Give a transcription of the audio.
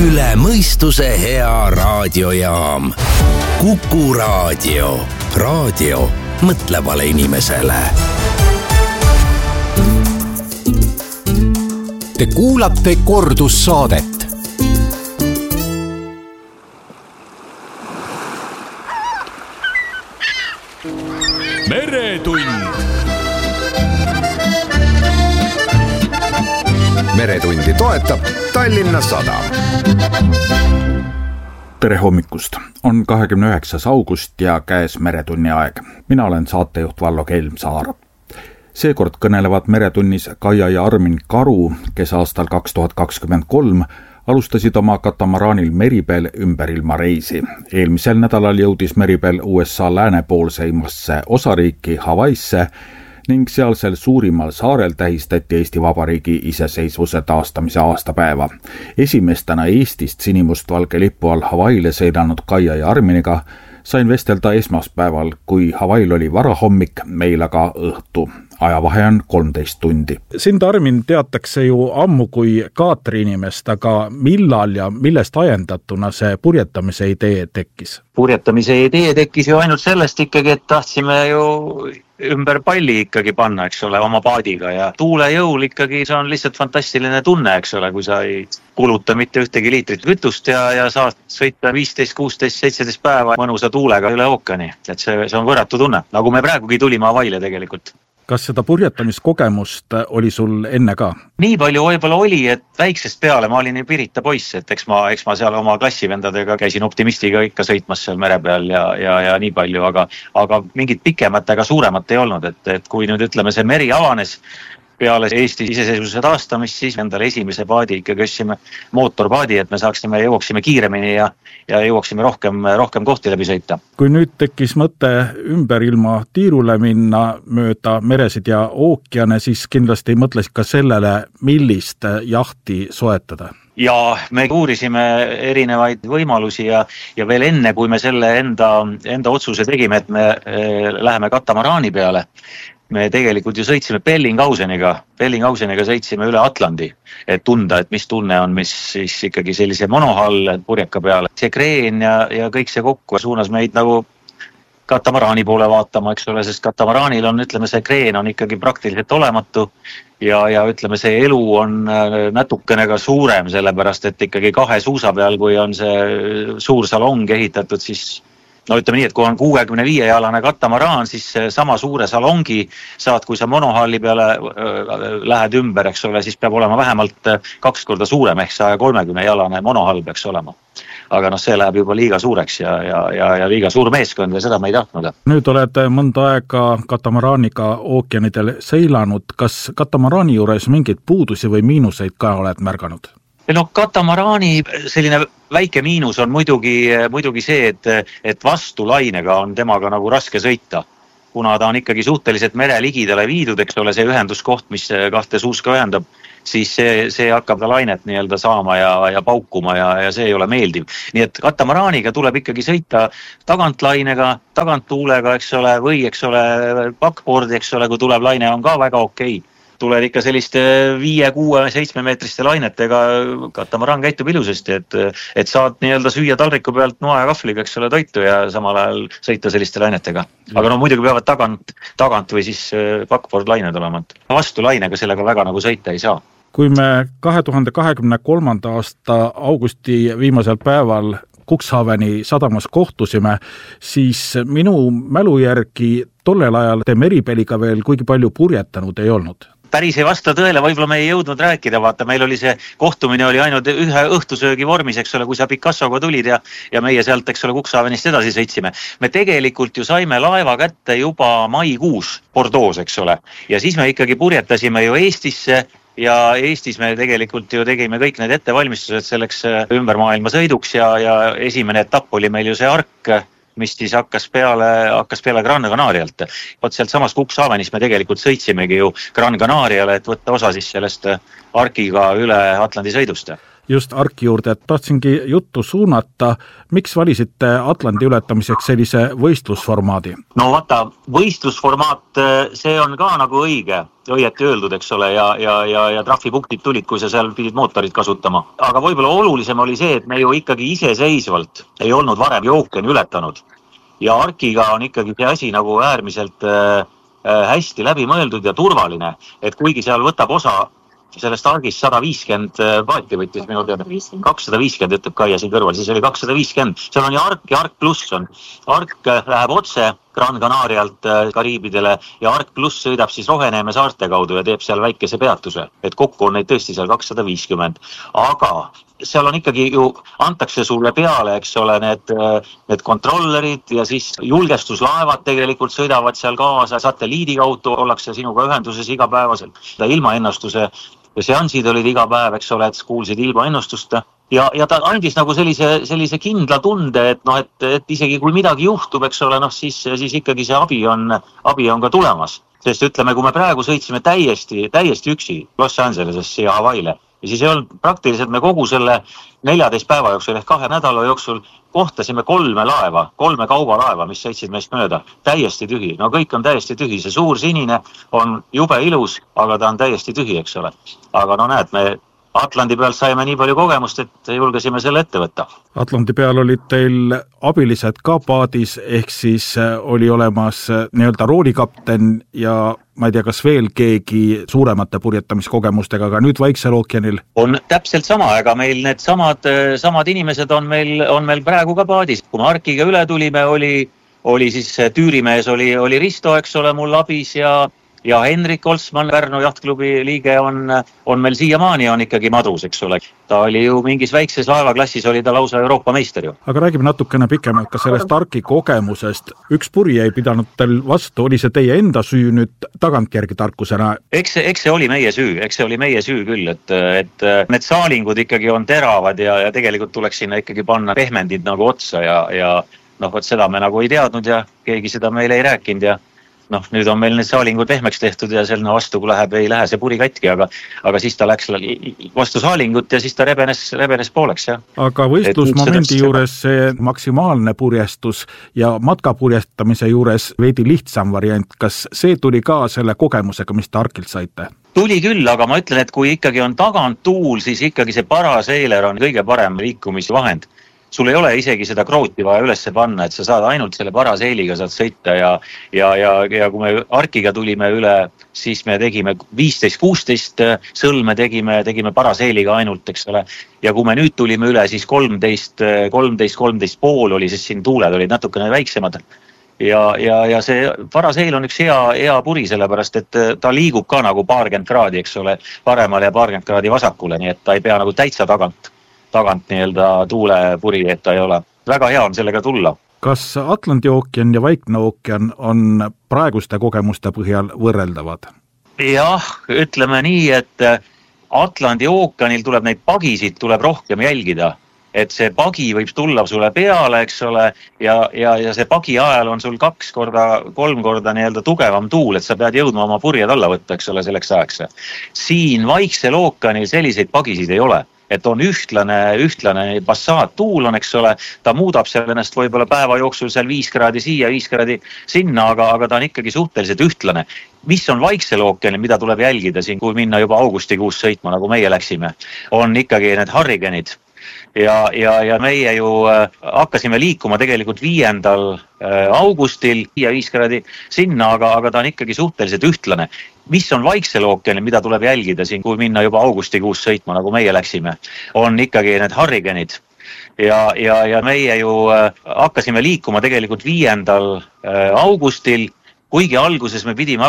üle mõistuse hea raadiojaam. Kuku raadio. Raadio mõtlevale inimesele. Te kuulate kordussaadet. Meretund. Meretundi toetab Tallinna Sadam. Tere hommikust! On 29. august ja käes Meretunni aeg. Mina olen saatejuht Vallo Kelmsaar. Seekord kõnelevad Meretunnis Kaia ja Armin Karu, kes aastal 2023 alustasid oma katamaraanil Meribel ümberilmareisi. Eelmisel nädalal jõudis Meribel USA läänepoolseimasse osariiki Hawaiisse ning sealsel suurimal saarel tähistati Eesti Vabariigi iseseisvuse taastamise aastapäeva. Esimestena Eestist sinimustvalge lipu all Hawaiile sõidanud Kaia ja Arminiga sain vestelda esmaspäeval, kui Hawaiil oli varahommik, meil aga õhtu. Ajavahe on 13 tundi. Sind, Armin, teatakse ju ammu kui kaatriinimest, aga millal ja millest ajendatuna see purjetamise idee tekkis? Purjetamise idee tekkis ju ainult sellest ikkagi, et tahtsime ju ümber palli ikkagi panna, eks ole, oma paadiga ja tuule jõul ikkagi see on lihtsalt fantastiline tunne, eks ole, kui sa ei kuluta mitte ühtegi liitrit kütust ja saad sõita 15, 16, 17 päeva mõnusa tuulega üle ookeani. Et see on võrratu tunne, nagu me praegugi tulime Hawaiile tegelikult. Kas seda purjetamiskogemust oli sul enne ka? Nii palju võib-olla oli, et väiksest peale ma olin Pirita poiss, et eks ma seal oma klassivendadega käisin optimistiga ikka sõitmas seal mere peal ja nii palju, aga mingit pikemat ega suuremat ei olnud, et kui nüüd ütleme see meri avanes peale Eesti iseseisvuse taastamist, siis endale esimese paadi ikkagi össime mootorpaadi, et me jõuaksime kiiremini ja jõuaksime rohkem kohti läbi sõita. Kui nüüd tekkis mõte ümber ilma tiirule minna mööda meresid ja ookeane, siis kindlasti mõtlesid ka sellele, millist jahti soetada. Ja me uurisime erinevaid võimalusi ja veel enne, kui me selle enda otsuse tegime, et me läheme katamaraani peale, me tegelikult ju sõitsime Bellinghausen'iga sõitsime üle Atlandi, et tunda, et mis tunne on, mis siis ikkagi sellise monohall purjeka peale. See kreen ja kõik see kokku suunas meid nagu katamaraani poole vaatama, eks ole, sest katamaraanil on, ütleme, see kreen on ikkagi praktiliselt olematu ja ütleme, see elu on natukene ka suurem, sellepärast, et ikkagi 2 suusa peal, kui on see suur salong ehitatud, siis no ütleme nii, et kui on 65-jalane katamaraan, siis sama suure salongi saad, kui sa monohalli peale lähed ümber, eks ole, siis peab olema vähemalt 2 korda suurem, ehk 130-jalane monohall peaks olema. Aga see läheb juba liiga suureks ja liiga suur meeskond ja seda me ei tahtnud. Nüüd oled mõnda aega katamaraaniga ookeanidel seilanud. Kas katamaraani juures mingeid puudusi või miinuseid ka oled märganud? No katamaraani selline väike miinus on muidugi see, et vastu lainega on temaga nagu raske sõita, kuna ta on ikkagi suhteliselt mere ligidale viidud, eks ole, see ühenduskoht, mis 2 suuska ühendab, siis see hakkab ta lainet nii-öelda saama ja paukuma ja see ei ole meeldiv. Nii et katamaraaniga tuleb ikkagi sõita tagantlainega, taganttuulega, eks ole, või eks ole, backboardi, eks ole, kui tuleb laine on ka väga okei. Tuled ikka selliste 5, 6, 7 meetriste lainetega, katamaraan käitub ilusasti, et saad nii-öelda süüa taldriku pealt noa ja kahvliga, eks ole, toitu ja samal ajal sõita selliste lainetega. Aga muidugi peavad tagant või siis backboard lained olema. Vastu lainega sellega väga nagu sõita ei saa. Kui me 2023. aasta augusti viimasel päeval Cuxhaveni sadamas kohtusime, siis minu mälu järgi tollel ajal te Meribeliga veel kuigi palju purjetanud ei olnud. Päris ei vasta tõele, võib-olla me ei jõudnud rääkida, vaata, meil oli see kohtumine oli ainult ühe õhtusöögi vormis, eks ole, kui sa Picassoga tulid ja meie sealt, eks ole, Cuxhavenist edasi sõitsime. Me tegelikult ju saime laeva kätte juba maikuus Bordeaux, eks ole, ja siis me ikkagi purjetasime ju Eestisse ja Eestis me tegelikult ju tegime kõik need ettevalmistused selleks ümbermaailma sõiduks ja esimene etapp oli meil ju see ark, mis siis hakkas peale Gran Canarialt. Vot sealt samas Cuxhavenis me tegelikult sõitsimegi ju Gran Canariale, et võtta osa siis sellest arkiga üle Atlandi sõidust. just Arki juurde, et tahtsingi juttu suunata, miks valisite Atlandi ületamiseks sellise võistlusformaadi? No vaata, võistlusformaat, see on ka nagu õieti öeldud, eks ole, ja trahvipunktid tulid, kui sa seal pidid mootorit kasutama. Aga võib-olla olulisem oli see, et me ju ikkagi iseseisvalt ei olnud varem Jookiani ületanud. Ja Arkiga on ikkagi see asi nagu äärmiselt hästi läbi mõeldud ja turvaline, et kuigi seal võtab osa sellest Arkist 150 paati võttis minu teada. 250 ütleb Kaia siin kõrval, siis oli 250. Seal on ja Ark pluss on. Ark läheb otse Gran Canarialt Kariibidele ja Ark pluss sõidab siis Roheneeme saarte kaudu ja teeb seal väikese peatuse. Et kokku on neid tõesti seal 250. Aga seal on ikkagi ju, antakse sulle peale, eks ole, need kontrollerid ja siis julgestuslaevad tegelikult sõidavad seal kaasa, satelliidi kaudu ollakse sinuga ühenduses igapäevaselt. Ilmaennustuse seansid olid iga päev, eks ole, et kuulsid ilmaennustust ja ta andis nagu sellise kindla tunde, et isegi kui midagi juhtub, eks ole, siis ikkagi see abi on ka tulemas. Sest ütleme, kui me praegu sõitsime täiesti üksi Los Angelesesse ja Hawaiile, ja siis ei olnud praktiliselt me kogu selle 14 päeva jooksul ehk 2 nädala jooksul kohtasime 3 kaubalaeva, mis sõitsid meist mööda. Täiesti tühi. No kõik on täiesti tühi. See suur sinine on jube ilus, aga ta on täiesti tühi, eks ole. Aga no näed, me Atlandi peal saime nii palju kogemust, et julgesime selle ette võtta. Atlandi peal olid teil abilised ka paadis, ehk siis oli olemas nii-öelda roolikapten ja ma ei tea, kas veel keegi suuremate purjetamiskogemustega, aga nüüd Vaiksel ookeanil? On täpselt sama, aga meil need samad inimesed on meil praegu ka paadis. Kui me Arkiga üle tulime, oli siis tüürimees oli Risto, eks ole, mul abis ja Henrik Olsmann, Pärnu jahtklubi liige on meil siiamaani on ikkagi madrus, eks ole. Ta oli ju mingis väikses laevaklassis, oli ta lausa Euroopa meister ju. Aga räägime natukene pikemalt ka sellest Arki kogemusest. Üks puri ei pidanud teil vastu, oli see teie enda süü nüüd tagantjärgi tarkusena? Eks see oli meie süü küll, et need saalingud ikkagi on teravad ja tegelikult tuleks sinna ikkagi panna pehmendid nagu otsa ja seda me nagu ei teadnud ja keegi seda meile ei rääkinud ja nüüd on meil need saalingud pehmeks tehtud ja selle vastu, kui ei lähe see puri katki, aga siis ta läks vastu saalingut ja siis ta rebenes pooleks. Ja. Aga võistlusmomendi juures see maksimaalne purjestus ja matkapurjestamise juures veidi lihtsam variant, kas see tuli ka selle kogemusega, mis te Arkilt saite? Tuli küll, aga ma ütlen, et kui ikkagi on tagant tuul, siis ikkagi see paraseiler on kõige parem liikumisvahend. Sul ei ole isegi seda krooti vaja ülesse panna, et sa saad ainult selle paraseiliga saad sõita ja kui me Arkiga tulime üle, siis me tegime 15-16 sõlme, tegime paraseiliga ainult, eks ole. Ja kui me nüüd tulime üle, siis 13 pool oli, sest siin tuuled olid natukene väiksemad. Ja see paraseil on üks hea puri, sellepärast, et ta liigub ka nagu 20 kraadi, eks ole, paremale ja 20 kraadi vasakule, nii et ta ei pea nagu täitsa tagant nii-öelda tuulepuri, et ta ei ole. Väga hea on sellega tulla. Kas Atlandi ookean ja Vaikne ookean on praeguste kogemuste põhjal võrreldavad? Jah, ütleme nii, et Atlandi ookeanil tuleb neid pagisid rohkem jälgida. Et see pagi võib tulla sulle peale, eks ole, ja see pagi ajal on sul 2 korda, 3 korda nii-öelda tugevam tuul, et sa pead jõudma oma purjed alla võtta, eks ole, selleks ajaks. Siin Vaiksel ookeanil selliseid pagisid ei ole. Et on ühtlane passaat tuul on, eks ole, ta muudab seal ennast võib-olla päeva jooksul seal 5 kraadi siia, 5 kraadi sinna, aga ta on ikkagi suhteliselt ühtlane. Mis on Vaiksel ookeanil, mida tuleb jälgida siin, kui minna juba augustikuus sõitma, nagu meie läksime, on ikkagi need hurrikanid. Ja meie ju hakkasime liikuma tegelikult 5. augustil ja 5 kraadi sinna, aga ta on ikkagi suhteliselt ühtlane. Mis on Vaiksel ookeanil, mida tuleb jälgida siin, kui minna juba augustikuus sõitma, nagu meie läksime, on ikkagi need hurrikanid. Ja meie ju hakkasime liikuma tegelikult 5. augustil, kuigi alguses me pidime